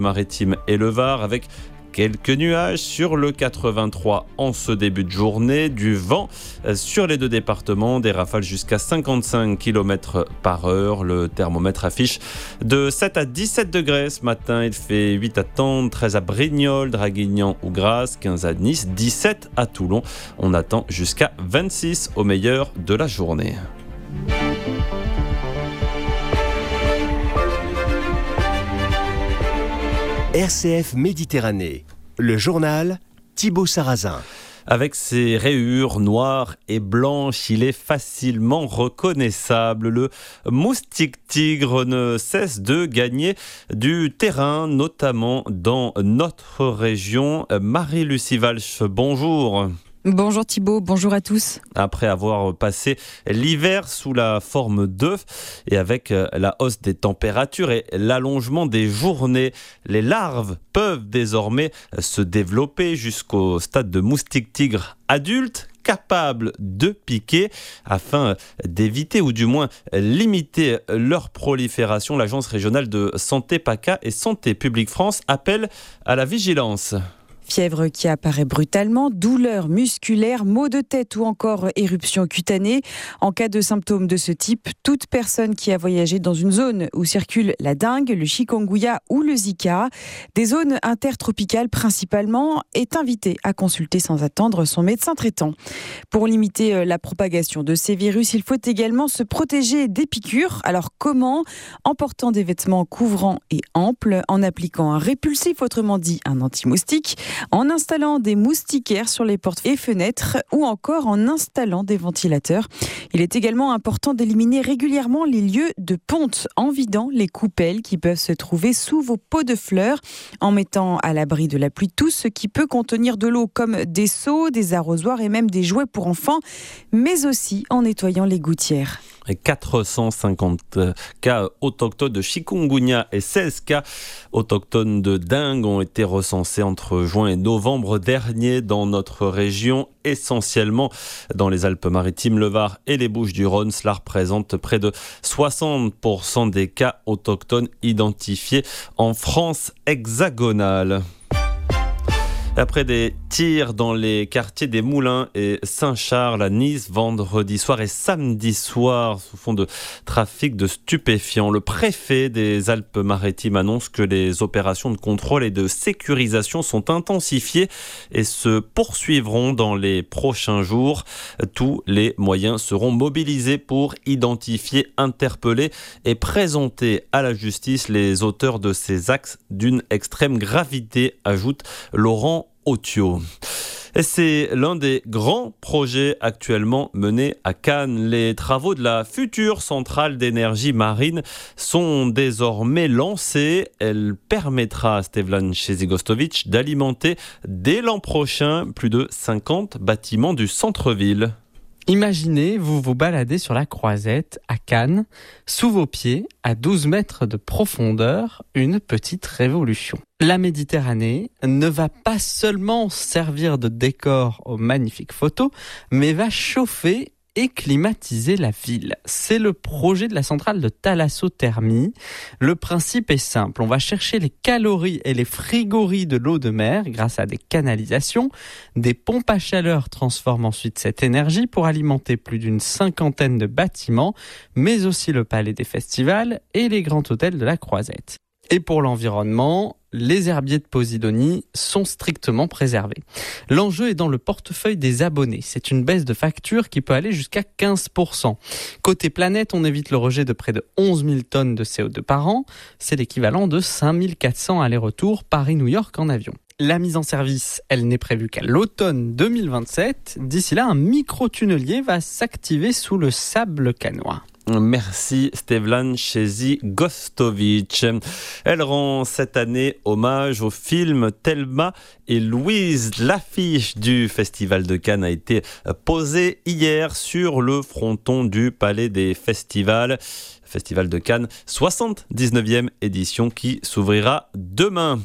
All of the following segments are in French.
Maritime et le Var avec quelques nuages sur le 83 en ce début de journée, du vent sur les deux départements, des rafales jusqu'à 55 km par heure. Le thermomètre affiche de 7 à 17 degrés ce matin. Il fait 8 à Tende, 13 à Brignoles, Draguignan ou Grasse, 15 à Nice, 17 à Toulon. On attend jusqu'à 26 au meilleur de la journée. RCF Méditerranée, le journal Thibaut Sarrazin. Avec ses rayures noires et blanches, il est facilement reconnaissable. Le moustique tigre ne cesse de gagner du terrain, notamment dans notre région. Marie-Lucie Walsh, bonjour. Bonjour Thibaut, bonjour à tous. Après avoir passé l'hiver sous la forme d'œufs et avec la hausse des températures et l'allongement des journées, les larves peuvent désormais se développer jusqu'au stade de moustique tigre adulte, capables de piquer. Afin d'éviter ou du moins limiter leur prolifération, l'Agence régionale de santé PACA et Santé publique France appelle à la vigilance. Fièvre qui apparaît brutalement, douleurs musculaires, maux de tête ou encore éruption cutanée. En cas de symptômes de ce type, toute personne qui a voyagé dans une zone où circule la dengue, le chikungunya ou le Zika, des zones intertropicales principalement, est invitée à consulter sans attendre son médecin traitant. Pour limiter la propagation de ces virus, il faut également se protéger des piqûres. Alors comment ? En portant des vêtements couvrants et amples, en appliquant un répulsif, autrement dit un anti-moustique, en installant des moustiquaires sur les portes et fenêtres ou encore en installant des ventilateurs. Il est également important d'éliminer régulièrement les lieux de ponte en vidant les coupelles qui peuvent se trouver sous vos pots de fleurs, en mettant à l'abri de la pluie tout ce qui peut contenir de l'eau comme des seaux, des arrosoirs et même des jouets pour enfants, mais aussi en nettoyant les gouttières. 450 cas autochtones de chikungunya et 16 cas autochtones de dengue ont été recensés entre juin et novembre dernier dans notre région, essentiellement dans les Alpes-Maritimes, le Var et les Bouches-du-Rhône. Cela représente près de 60% des cas autochtones identifiés en France hexagonale. Après des tirs dans les quartiers des Moulins et Saint-Charles à Nice vendredi soir et samedi soir sous fond de trafic de stupéfiants, le préfet des Alpes-Maritimes annonce que les opérations de contrôle et de sécurisation sont intensifiées et se poursuivront dans les prochains jours. Tous les moyens seront mobilisés pour identifier, interpeller et présenter à la justice les auteurs de ces actes d'une extrême gravité, ajoute Laurent Otio. Et c'est l'un des grands projets actuellement menés à Cannes. Les travaux de la future centrale d'énergie marine sont désormais lancés. Elle permettra à Stevlan Chezigostovic d'alimenter dès l'an prochain plus de 50 bâtiments du centre-ville. Imaginez, vous vous baladez sur la Croisette à Cannes, sous vos pieds, à 12 mètres de profondeur, une petite révolution. La Méditerranée ne va pas seulement servir de décor aux magnifiques photos, mais va chauffer et climatiser la ville. C'est le projet de la centrale de Thalassothermie. Le principe est simple. On va chercher les calories et les frigories de l'eau de mer grâce à des canalisations. Des pompes à chaleur transforment ensuite cette énergie pour alimenter plus d'une 50aine de bâtiments, mais aussi le palais des festivals et les grands hôtels de la Croisette. Et pour l'environnement, les herbiers de Posidonie sont strictement préservés. L'enjeu est dans le portefeuille des abonnés. C'est une baisse de facture qui peut aller jusqu'à 15%. Côté planète, on évite le rejet de près de 11 000 tonnes de CO2 par an. C'est l'équivalent de 5 400 allers-retours Paris-New York en avion. La mise en service, elle n'est prévue qu'à l'automne 2027. D'ici là, un micro-tunnelier va s'activer sous le sable cannois. Merci Stevlan Chezigostovic. Elle rend cette année hommage au film Thelma et Louise. L'affiche du Festival de Cannes a été posée hier sur le fronton du Palais des Festivals. Festival de Cannes, 79e édition qui s'ouvrira demain.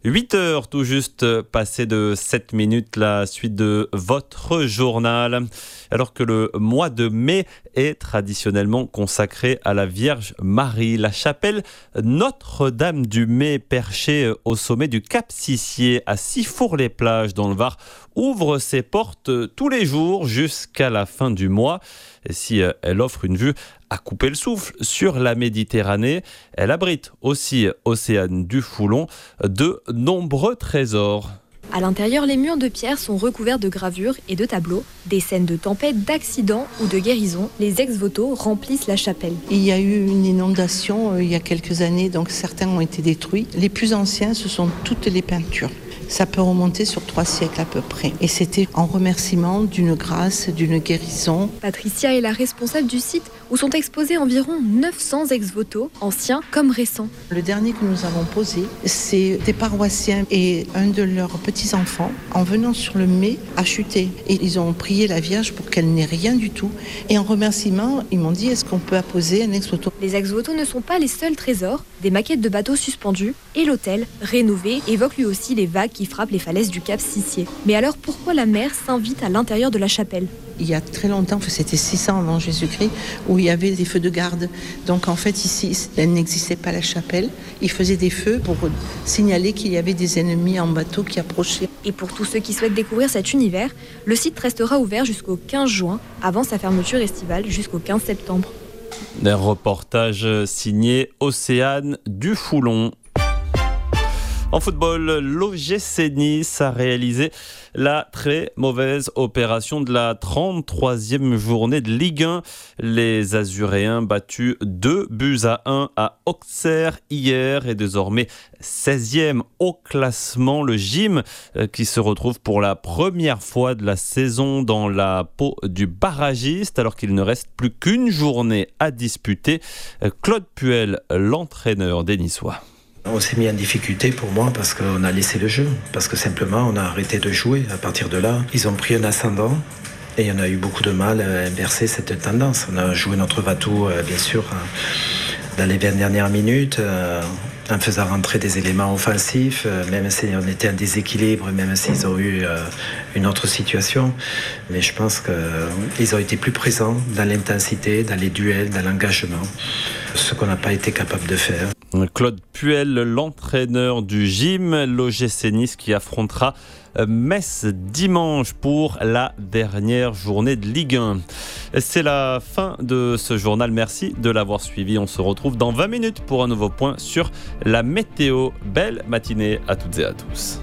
8h tout juste, passé de 7 minutes, la suite de votre journal. Alors que le mois de mai est traditionnellement consacré à la Vierge Marie, la chapelle Notre-Dame du Mai, perchée au sommet du Cap Sissier à Sifour-les-Plages dans le Var, ouvre ses portes tous les jours jusqu'à la fin du mois. Et si elle offre une vue à couper le souffle sur la Méditerranée, elle abrite aussi, Océane du Foulon, de nombreux trésors. À l'intérieur, les murs de pierre sont recouverts de gravures et de tableaux. Des scènes de tempêtes, d'accidents ou de guérisons, les ex-voto remplissent la chapelle. Il y a eu une inondation il y a quelques années, donc certains ont été détruits. Les plus anciens, ce sont toutes les peintures. Ça peut remonter sur 3 siècles à peu près. Et c'était en remerciement d'une grâce, d'une guérison. Patricia est la responsable du site où sont exposés environ 900 ex-voto, anciens comme récents. Le dernier que nous avons posé, c'est des paroissiens et un de leurs petits-enfants, en venant sur le Mai, a chuté. Et ils ont prié la Vierge pour qu'elle n'ait rien du tout. Et en remerciement, ils m'ont dit, est-ce qu'on peut apposer un ex-voto ? Les ex-voto ne sont pas les seuls trésors. Des maquettes de bateaux suspendus et l'hôtel, rénové, évoquent lui aussi les vagues qui frappent les falaises du Cap Sissier. Mais alors pourquoi la mer s'invite à l'intérieur de la chapelle ? Il y a très longtemps, c'était 600 avant Jésus-Christ, où il y avait des feux de garde. Donc en fait ici, elle n'existait pas la chapelle. Ils faisaient des feux pour signaler qu'il y avait des ennemis en bateau qui approchaient. Et pour tous ceux qui souhaitent découvrir cet univers, le site restera ouvert jusqu'au 15 juin, avant sa fermeture estivale jusqu'au 15 septembre. Un reportage signé Océane du Foulon. En football, l'OGC Nice a réalisé la très mauvaise opération de la 33e journée de Ligue 1. Les Azuréens battus 2-1 à Auxerre hier et désormais 16e au classement. Le gym qui se retrouve pour la première fois de la saison dans la peau du barragiste alors qu'il ne reste plus qu'une journée à disputer. Claude Puel, l'entraîneur des Niçois. On s'est mis en difficulté pour moi parce qu'on a laissé le jeu, parce que simplement on a arrêté de jouer. À partir de là, ils ont pris un ascendant et on a eu beaucoup de mal à inverser cette tendance. On a joué notre bateau, bien sûr, dans les 20 dernières minutes, en faisant rentrer des éléments offensifs, même si on était en déséquilibre, même s'ils ont eu une autre situation. Mais je pense qu'ils ont été plus présents dans l'intensité, dans les duels, dans l'engagement, ce qu'on n'a pas été capable de faire. Claude Puel, l'entraîneur du gym, l'OGC Nice qui affrontera Metz dimanche pour la dernière journée de Ligue 1. C'est la fin de ce journal. Merci de l'avoir suivi. On se retrouve dans 20 minutes pour un nouveau point sur la météo. Belle matinée à toutes et à tous.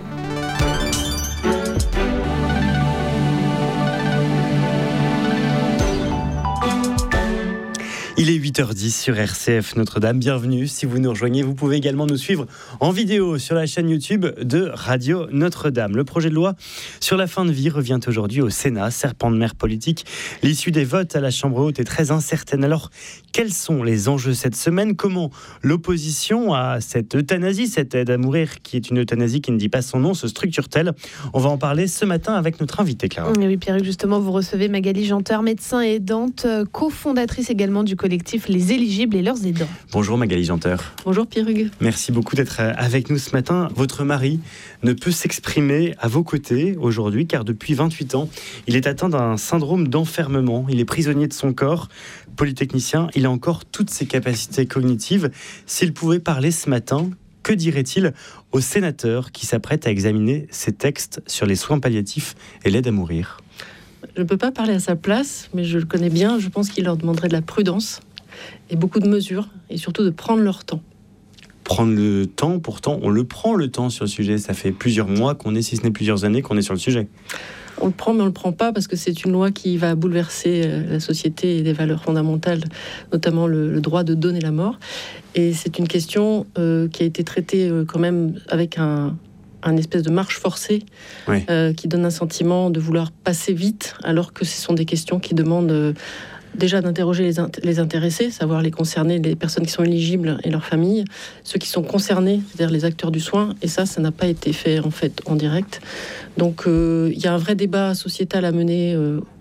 Il est 8h10 sur RCF Notre-Dame. Bienvenue. Si vous nous rejoignez, vous pouvez également nous suivre en vidéo sur la chaîne YouTube de Radio Notre-Dame. Le projet de loi sur la fin de vie revient aujourd'hui au Sénat, serpent de mer politique. L'issue des votes à la Chambre haute est très incertaine. Alors, quels sont les enjeux cette semaine ? Comment l'opposition à cette euthanasie, cette aide à mourir, qui est une euthanasie qui ne dit pas son nom, se structure-t-elle ? On va en parler ce matin avec notre invité, Clara. Oui, Pierre, justement, vous recevez Magali Janteur, médecin et aidante, cofondatrice également du collectif Les Éligibles et leurs aidants. Bonjour Magali Janteur. Bonjour Pierre-Hugues. Merci beaucoup d'être avec nous ce matin. Votre mari ne peut s'exprimer à vos côtés aujourd'hui car depuis 28 ans, il est atteint d'un syndrome d'enfermement. Il est prisonnier de son corps. Polytechnicien, il a encore toutes ses capacités cognitives. S'il pouvait parler ce matin, que dirait-il aux sénateurs qui s'apprêtent à examiner ces textes sur les soins palliatifs et l'aide à mourir ? Je ne peux pas parler à sa place, mais je le connais bien. Je pense qu'il leur demanderait de la prudence et beaucoup de mesures, et surtout de prendre leur temps. Prendre le temps, pourtant, on le prend le temps sur le sujet. Ça fait plusieurs mois qu'on est, si ce n'est plusieurs années, qu'on est sur le sujet. On le prend, mais on ne le prend pas parce que c'est une loi qui va bouleverser la société et des valeurs fondamentales, notamment le droit de donner la mort. Et c'est une question qui a été traitée quand même avec un espèce de marche forcée, oui. Qui donne un sentiment de vouloir passer vite, alors que ce sont des questions qui demandent déjà d'interroger les intéressés, savoir les concernés, les personnes qui sont éligibles et leurs familles, ceux qui sont concernés, c'est-à-dire les acteurs du soin, et ça n'a pas été fait en fait en direct. Donc il y a un vrai débat sociétal à mener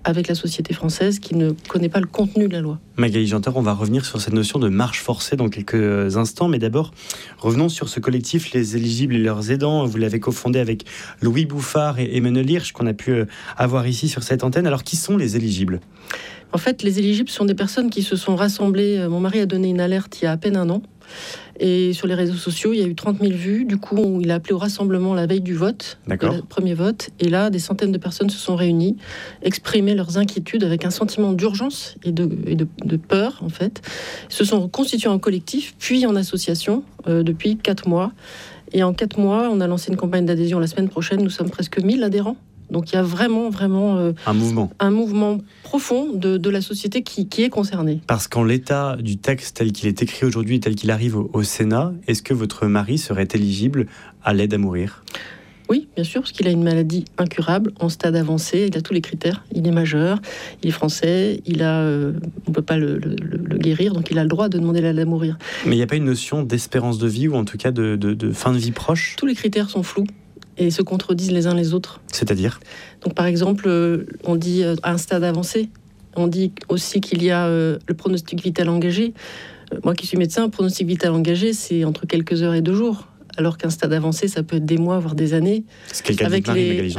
avec la société française qui ne connaît pas le contenu de la loi. Magali Janter, on va revenir sur cette notion de marche forcée dans quelques instants, mais d'abord, revenons sur ce collectif Les Éligibles et leurs aidants. Vous l'avez cofondé avec Louis Bouffard et Emmanuel Hirsch, qu'on a pu avoir ici sur cette antenne. Alors, qui sont les éligibles ? En fait, les éligibles sont des personnes qui se sont rassemblées. Mon mari a donné une alerte il y a à peine un an. Et sur les réseaux sociaux, il y a eu 30 000 vues. Du coup, il a appelé au rassemblement la veille du vote, le premier vote. Et là, des centaines de personnes se sont réunies, exprimer leurs inquiétudes avec un sentiment d'urgence et de peur, en fait. Ils se sont constitués en collectif, puis en association, depuis 4 mois. Et en 4 mois, on a lancé une campagne d'adhésion la semaine prochaine. Nous sommes presque 1000 adhérents. Donc il y a vraiment un mouvement profond de la société qui est concernée. Parce qu'en l'état du texte tel qu'il est écrit aujourd'hui, tel qu'il arrive au Sénat, est-ce que votre mari serait éligible à l'aide à mourir ? Oui, bien sûr, parce qu'il a une maladie incurable, en stade avancé, il a tous les critères. Il est majeur, il est français, on ne peut pas le guérir, donc il a le droit de demander l'aide à mourir. Mais il n'y a pas une notion d'espérance de vie, ou en tout cas de fin de vie proche ? Tous les critères sont flous et se contredisent les uns les autres. C'est-à-dire ? Donc par exemple, on dit à un stade avancé, on dit aussi qu'il y a le pronostic vital engagé. Moi qui suis médecin, pronostic vital engagé, c'est entre quelques heures et 2 jours. Alors qu'un stade avancé, ça peut être des mois, voire des années. C'est le cas avec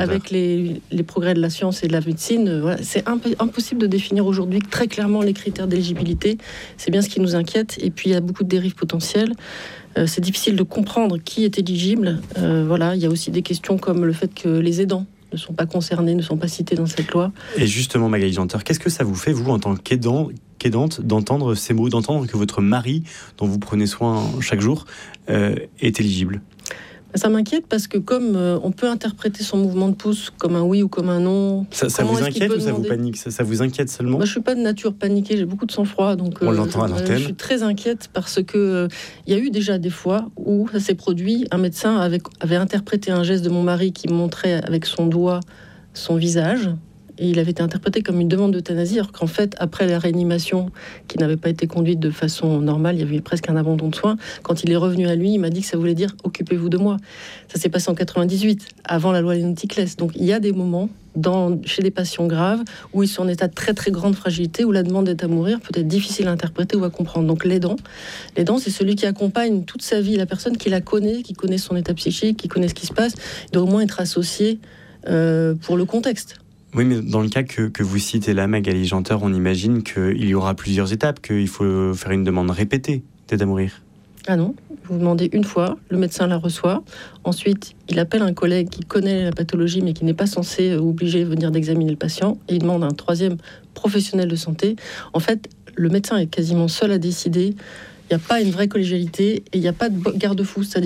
les progrès de la science et de la médecine, voilà, c'est impossible de définir aujourd'hui très clairement les critères d'éligibilité. C'est bien ce qui nous inquiète. Et puis, il y a beaucoup de dérives potentielles. C'est difficile de comprendre qui est éligible. Voilà, il y a aussi des questions comme le fait que les aidants ne sont pas concernés, ne sont pas cités dans cette loi. Et justement, Magali Janter, qu'est-ce que ça vous fait, vous, en tant qu'aidante, d'entendre ces mots, d'entendre que votre mari, dont vous prenez soin chaque jour, est éligible ? Ça m'inquiète parce que comme on peut interpréter son mouvement de pouce comme un oui ou comme un non... Ça vous inquiète ou ça vous panique ? Ça vous inquiète seulement ? Moi, je ne suis pas de nature paniquée, j'ai beaucoup de sang-froid. Donc, on l'entend à l'antenne. Je suis très inquiète parce que y a eu déjà des fois où ça s'est produit. Un médecin avait interprété un geste de mon mari qui montrait avec son doigt son visage. Et il avait été interprété comme une demande d'euthanasie, alors qu'en fait, après la réanimation, qui n'avait pas été conduite de façon normale, il y avait presque un abandon de soins. Quand il est revenu à lui, il m'a dit que ça voulait dire « occupez-vous de moi ». Ça s'est passé en 98, avant la loi Léon-Ticlès. Donc il y a des moments chez des patients graves où ils sont en état de très très grande fragilité, où la demande d'aide à mourir peut être difficile à interpréter ou à comprendre. Donc l'aidant, c'est celui qui accompagne toute sa vie la personne, qui la connaît, qui connaît son état psychique, qui connaît ce qui se passe. Il doit au moins être associé pour le contexte. Oui, mais dans le cas que vous citez là, Magali Janter, on imagine qu'il y aura plusieurs étapes, qu'il faut faire une demande répétée d'aide à mourir. Ah non, vous demandez une fois, le médecin la reçoit. Ensuite, il appelle un collègue qui connaît la pathologie mais qui n'est pas censé obliger de venir d'examiner le patient. Et il demande un 3e professionnel de santé. En fait, le médecin est quasiment seul à décider. Il n'y a pas une vraie collégialité et il n'y a pas de garde-fou. C'est-à-dire